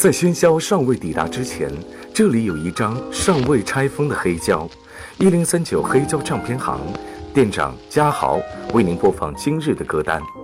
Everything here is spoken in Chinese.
在喧嚣尚未抵达之前，这里有一张尚未拆封的黑胶。1039黑胶唱片行店长嘉豪为您播放今日的歌单。